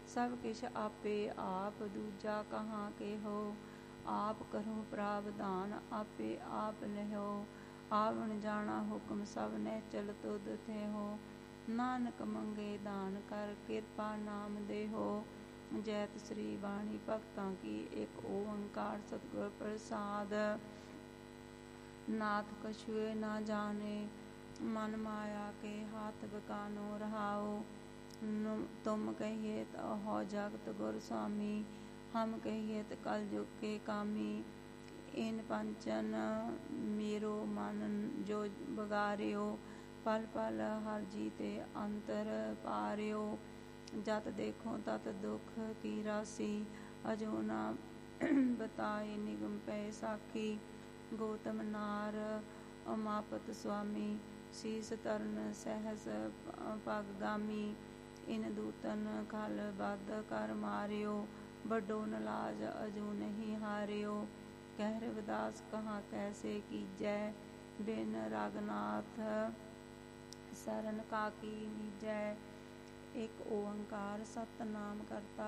सब किश आपे आप, दूजा कहाँ के हो। आप करो प्रावधान, आपे आप लहो। आवण जाना हुक्म सब ने चलतो दथे हो। नानक मंगे दान कर, किरपा नाम दे हो। जैत श्री बाणी भगतां की, एक ओंकार सतगुर प्रसाद। नाथ कछुए ना जाने, मन माया के हाथ बकानो रहाओ। तुम कहिए हो जगत गुर स्वामी, हम कहिए कल युग के कामी। इन पंचन मेरो मन जो बगारियो, पल पल हर जीते अंतर पारियो। जत देखो तत दुख की राशि, अजो ना बताए निगम पै साखी। गौतम नार अमापत स्वामी, शीस तरन सहस पगगामी। इन दूतन खल बद कर मारियो, बड़ो नलाज अजू नहीं हारियो। कह रविदास कहाँ कैसे कीजै, बिन रघुनाथ शरण काकी नीजै। एक ओंकार सतनाम करता